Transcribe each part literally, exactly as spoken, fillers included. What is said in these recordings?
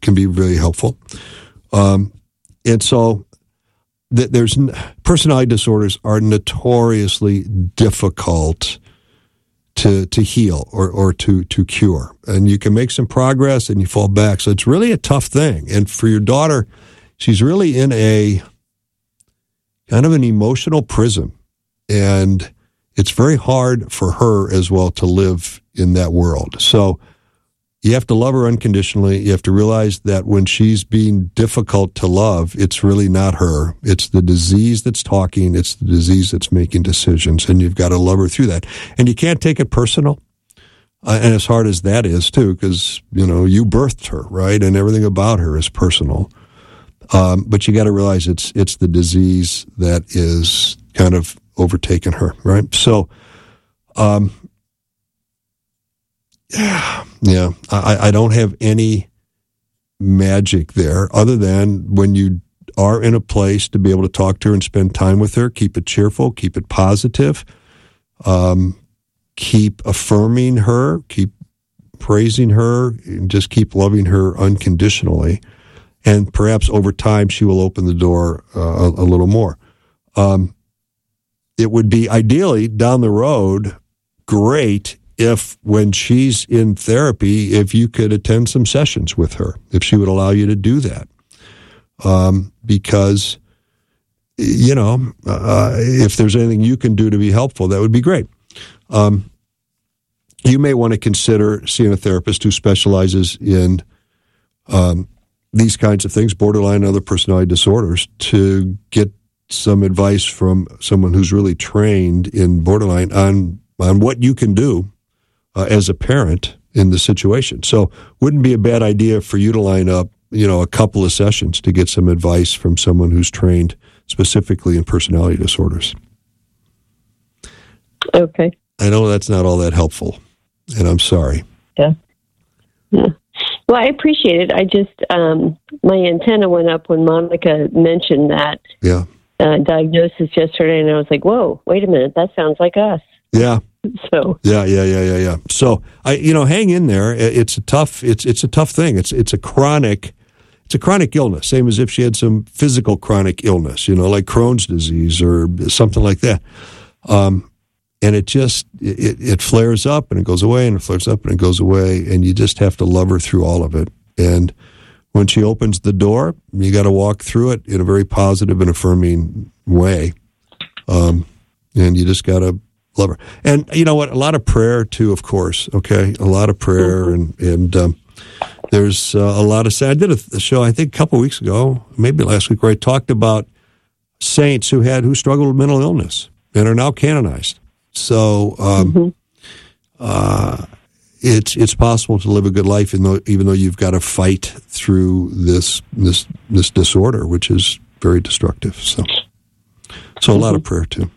can be really helpful. Um, and so th- there's personality disorders are notoriously difficult to to heal or, or to, to cure. And you can make some progress and you fall back. So it's really a tough thing. And for your daughter, she's really in a kind of an emotional prison. And it's very hard for her as well to live in that world. So you have to love her unconditionally. You have to realize that when she's being difficult to love, it's really not her. It's the disease that's talking. It's the disease that's making decisions. And you've got to love her through that. And you can't take it personal. Uh, and as hard as that is, too, because, you know, you birthed her, right? And everything about her is personal. Um, but you got to realize it's it's the disease that is kind of overtaken her, right? So, um, yeah, yeah, I, I don't have any magic there other than when you are in a place to be able to talk to her and spend time with her, keep it cheerful, keep it positive, um, keep affirming her, keep praising her, and just keep loving her unconditionally. And perhaps over time she will open the door uh, a, a little more. Um, it would be ideally down the road great if when she's in therapy, if you could attend some sessions with her, if she would allow you to do that. Um, because, you know, uh, if there's anything you can do to be helpful, that would be great. Um, you may want to consider seeing a therapist who specializes in um, these kinds of things, borderline and other personality disorders, to get some advice from someone who's really trained in borderline on on what you can do uh, as a parent in the situation. So wouldn't be a bad idea for you to line up, you know, a couple of sessions to get some advice from someone who's trained specifically in personality disorders. Okay. I know that's not all that helpful, and I'm sorry. Yeah. Yeah. Well, I appreciate it. I just, um, my antenna went up when Monica mentioned that yeah. uh, diagnosis yesterday, and I was like, whoa, wait a minute, that sounds like us. Yeah. So. Yeah, yeah, yeah, yeah, yeah. So, I, you know, hang in there. It's a tough, it's it's a tough thing. It's it's a chronic, it's a chronic illness, same as if she had some physical chronic illness, you know, like Crohn's disease or something like that. Um, And it just, it, it flares up and it goes away and it flares up and it goes away. And you just have to love her through all of it. And when she opens the door, you got to walk through it in a very positive and affirming way. Um, and you just got to love her. And you know what? A lot of prayer too, of course. Okay. A lot of prayer. And, and, um, there's uh, a lot of, I did a, a show, I think a couple of weeks ago, maybe last week, where I talked about saints who had, who struggled with mental illness and are now canonized. So um, mm-hmm. uh, it's it's possible to live a good life, even though even though you've got to fight through this this this disorder, which is very destructive. So, so a mm-hmm. lot of prayer too.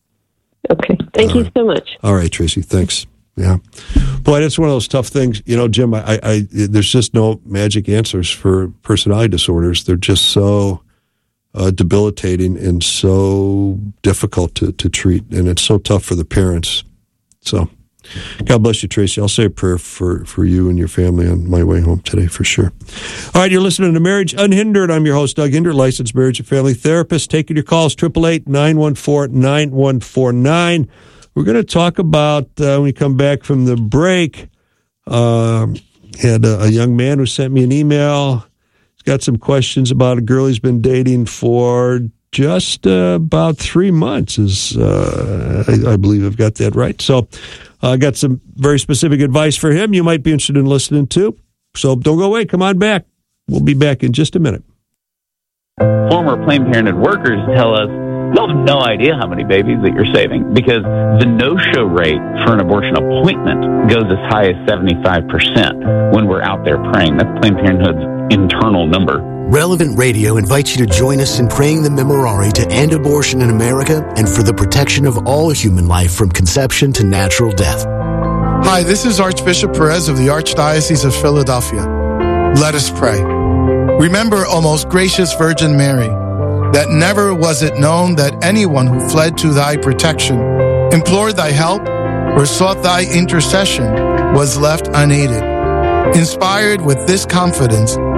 Okay, thank All you right. so much. All right, Tracy, thanks. Yeah, boy, it's one of those tough things. You know, Jim, I, I, I there's just no magic answers for personality disorders. They're just so Uh, debilitating and so difficult to, to treat, and it's so tough for the parents. So, God bless you, Tracy. I'll say a prayer for, for you and your family on my way home today for sure. All right, you're listening to Marriage Unhindered. I'm your host, Doug Hinder, licensed marriage and family therapist. Taking your calls, eight eight eight, nine one four, nine one four nine. We're going to talk about, uh, when we come back from the break, uh, had a, a young man who sent me an email. Got some questions about a girl he's been dating for just uh, about three months, is uh, I, I believe I've got that right. So I uh, got some very specific advice for him you might be interested in listening to. So don't go away. Come on back. We'll be back in just a minute. Former Planned Parenthood workers tell us you have no idea how many babies that you're saving because the no-show rate for an abortion appointment goes as high as seventy-five percent when we're out there praying. That's Planned Parenthood's internal number. Relevant Radio invites you to join us in praying the Memorare to end abortion in America and for the protection of all human life from conception to natural death. Hi, this is Archbishop Perez of the Archdiocese of Philadelphia. Let us pray. Remember, O most gracious Virgin Mary, that never was it known that anyone who fled to thy protection, implored thy help, or sought thy intercession was left unaided. Inspired with this confidence,